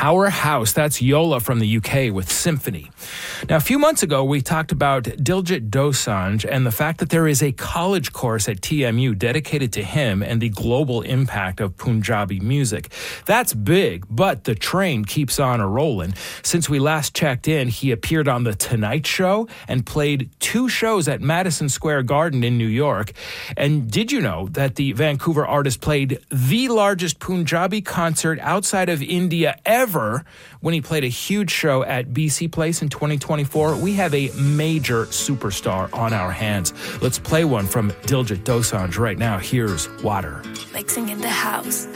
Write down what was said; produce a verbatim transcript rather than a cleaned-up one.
powerhouse. That's Yola from the U K with Symphony. Now, a few months ago, we talked about Diljit Dosanjh and the fact that there is a college course at T M U dedicated to him and the global impact of Punjabi music. That's big, but the train keeps on a-rolling. Since we last checked in, he appeared on The Tonight Show and played two shows at Madison Square Garden in New York. And did you know that the Vancouver artist played the largest Punjabi concert outside of India ever when he played a huge show at B C Place in twenty twenty-four? We have a major superstar on our hands. Let's play one from Diljit Dosanjh right now. Here's Water. Mixing in the house.